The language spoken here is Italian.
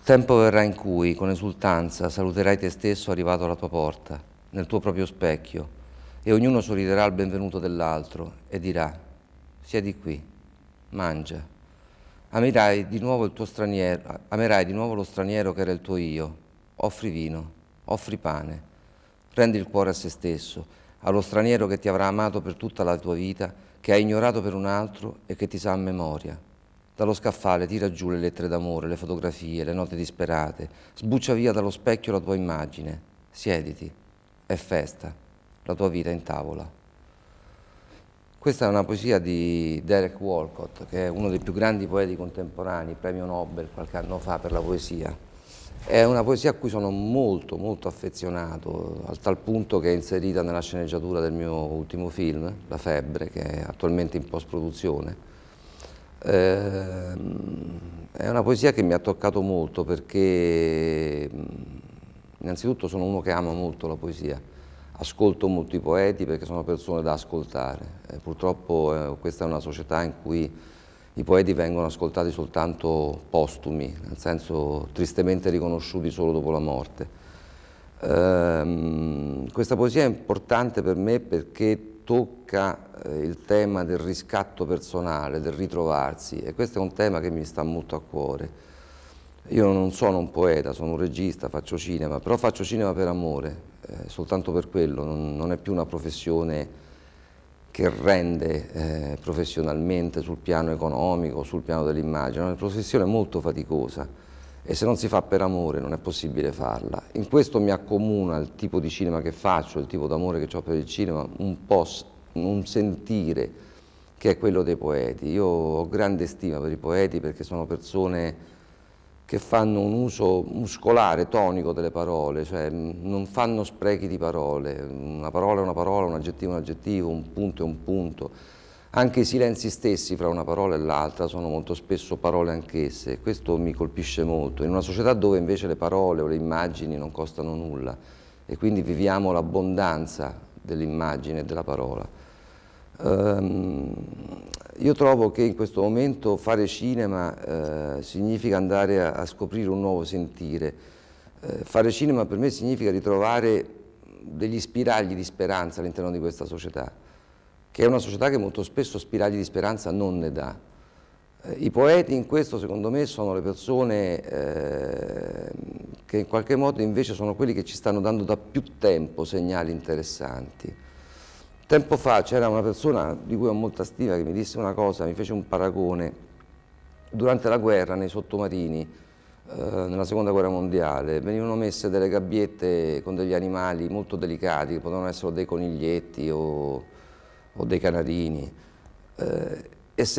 Tempo verrà in cui, con esultanza, saluterai te stesso arrivato alla tua porta, nel tuo proprio specchio, e ognuno sorriderà al benvenuto dell'altro e dirà: siedi qui, mangia. Amerai di nuovo amerai di nuovo lo straniero che era il tuo io. Offri vino, offri pane, rendi il cuore a se stesso, allo straniero che ti avrà amato per tutta la tua vita, che hai ignorato per un altro e che ti sa a memoria. Dallo scaffale tira giù le lettere d'amore, le fotografie, le note disperate, sbuccia via dallo specchio la tua immagine, siediti, è festa, la tua vita è in tavola. Questa è una poesia di Derek Walcott, che è uno dei più grandi poeti contemporanei, premio Nobel qualche anno fa per la poesia. È una poesia a cui sono molto, molto affezionato, al tal punto che è inserita nella sceneggiatura del mio ultimo film, La febbre, che è attualmente in post-produzione. È una poesia che mi ha toccato molto perché innanzitutto sono uno che ama molto la poesia, ascolto molti poeti perché sono persone da ascoltare. Purtroppo questa è una società in cui i poeti vengono ascoltati soltanto postumi, nel senso tristemente riconosciuti solo dopo la morte. Questa poesia è importante per me perché tocca il tema del riscatto personale, del ritrovarsi, e questo è un tema che mi sta molto a cuore. Io non sono un poeta, sono un regista, faccio cinema, però faccio cinema per amore, soltanto per quello, non è più una professione che rende professionalmente sul piano economico, sul piano dell'immagine, è una professione molto faticosa e se non si fa per amore non è possibile farla. In questo mi accomuna il tipo di cinema che faccio, il tipo d'amore che ho per il cinema, un po' un sentire che è quello dei poeti. Io ho grande stima per i poeti perché sono persone che fanno un uso muscolare, tonico delle parole, cioè non fanno sprechi di parole, una parola è una parola, un aggettivo è un aggettivo, un punto è un punto. Anche i silenzi stessi fra una parola e l'altra sono molto spesso parole anch'esse, questo mi colpisce molto, in una società dove invece le parole o le immagini non costano nulla e quindi viviamo l'abbondanza dell'immagine e della parola. Io trovo che in questo momento fare cinema significa andare a scoprire un nuovo sentire. Fare cinema per me significa ritrovare degli spiragli di speranza all'interno di questa società, che è una società che molto spesso spiragli di speranza non ne dà. I poeti in questo secondo me sono le persone che in qualche modo invece sono quelli che ci stanno dando da più tempo segnali interessanti. Tempo fa c'era una persona di cui ho molta stima che mi disse una cosa, mi fece un paragone. Durante la guerra, nei sottomarini, nella seconda guerra mondiale, venivano messe delle gabbiette con degli animali molto delicati, che potevano essere dei coniglietti o dei canarini.